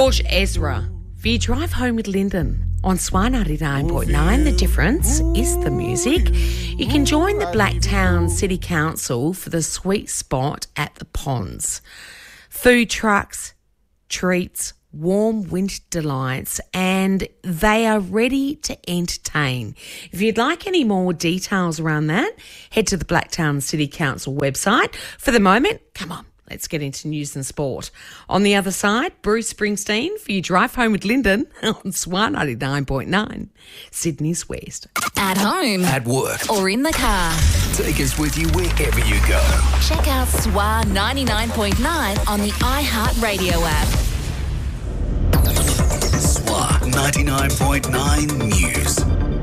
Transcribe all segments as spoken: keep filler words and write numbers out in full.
George Ezra for your drive home with Lyndon. On S W A ninety-nine point nine, the difference is the music. You can join the Blacktown City Council for the sweet spot at the ponds. Food trucks, treats, warm winter delights, and they are ready to entertain. If you'd like any more details around that, head to the Blacktown City Council website. For the moment, come on, let's get into news and sport. On the other side, Bruce Springsteen for your drive home with Lyndon on S W A ninety-nine point nine, Sydney's West. At home. At work. Or in the car. Take us with you wherever you go. Check out S W A ninety-nine point nine on the iHeartRadio app. S W A ninety-nine point nine News.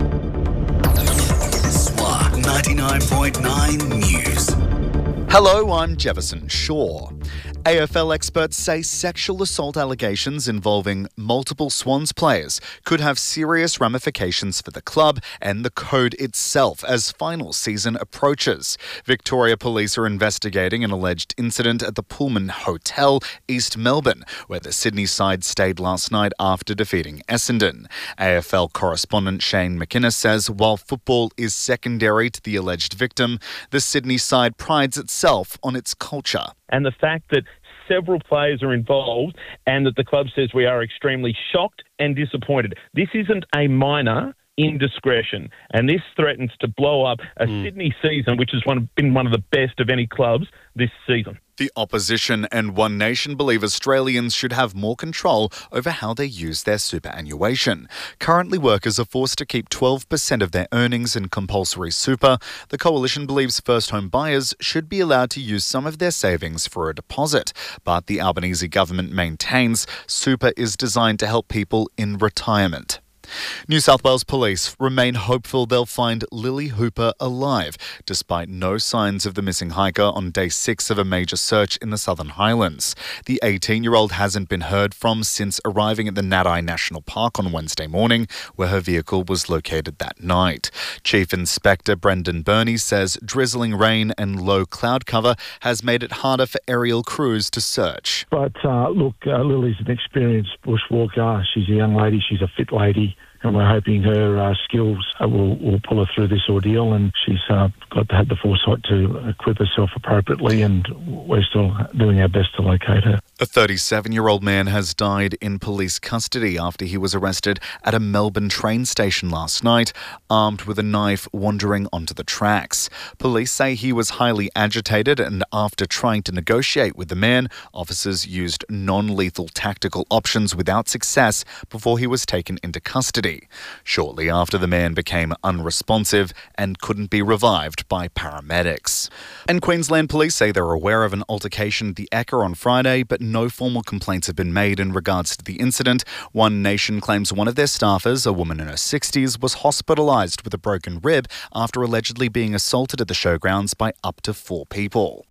S W A ninety-nine point nine News. Hello, I'm Jefferson Shaw. A F L experts say sexual assault allegations involving multiple Swans players could have serious ramifications for the club and the code itself as final season approaches. Victoria Police are investigating an alleged incident at the Pullman Hotel, East Melbourne, where the Sydney side stayed last night after defeating Essendon. A F L correspondent Shane McInnes says while football is secondary to the alleged victim, the Sydney side prides itself on its culture. And the fact that several players are involved and that the club says we are extremely shocked and disappointed. This isn't a minor indiscretion, and this threatens to blow up a mm. Sydney season, which has one, been one of the best of any clubs this season. The opposition and One Nation believe Australians should have more control over how they use their superannuation. Currently, workers are forced to keep twelve percent of their earnings in compulsory super. The coalition believes first home buyers should be allowed to use some of their savings for a deposit. But the Albanese government maintains super is designed to help people in retirement. New South Wales Police remain hopeful they'll find Lily Hooper alive, despite no signs of the missing hiker on day six of a major search in the Southern Highlands. The eighteen-year-old hasn't been heard from since arriving at the Nadi National Park on Wednesday morning, where her vehicle was located that night. Chief Inspector Brendan Burney says drizzling rain and low cloud cover has made it harder for aerial crews to search. But uh, look, uh, Lily's an experienced bushwalker. She's a young lady. She's a fit lady. And we're hoping her uh, skills uh, will, will pull her through this ordeal, and she's uh, got to have the foresight to equip herself appropriately, and we're still doing our best to locate her. A thirty-seven-year-old man has died in police custody after he was arrested at a Melbourne train station last night, armed with a knife wandering onto the tracks. Police say he was highly agitated, and after trying to negotiate with the man, officers used non-lethal tactical options without success before he was taken into custody. Shortly after, the man became unresponsive and couldn't be revived by paramedics. And Queensland Police say they're aware of an altercation at the Ekka on Friday, but no formal complaints have been made in regards to the incident. One Nation claims one of their staffers, a woman in her sixties, was hospitalised with a broken rib after allegedly being assaulted at the showgrounds by up to four people.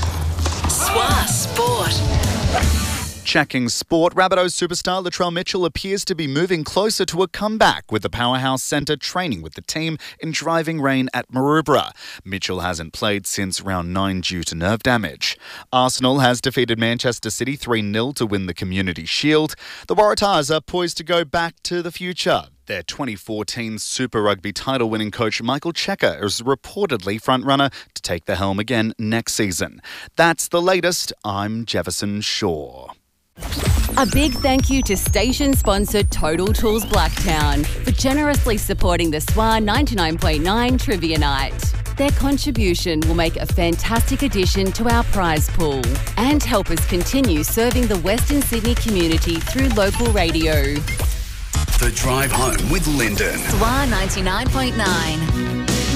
S W A Sport. Checking sport, Rabbitohs superstar Latrell Mitchell appears to be moving closer to a comeback, with the Powerhouse centre training with the team in driving rain at Maroubra. Mitchell hasn't played since round nine due to nerve damage. Arsenal has defeated Manchester City three nil to win the Community Shield. The Waratahs are poised to go back to the future. Their twenty fourteen Super Rugby title-winning coach Michael Cheika is reportedly frontrunner to take the helm again next season. That's the latest. I'm Jefferson Shaw. A big thank you to station sponsor Total Tools Blacktown for generously supporting the S W A ninety-nine point nine Trivia Night. Their contribution will make a fantastic addition to our prize pool and help us continue serving the Western Sydney community through local radio. The Drive Home with Lyndon. S W A ninety-nine point nine.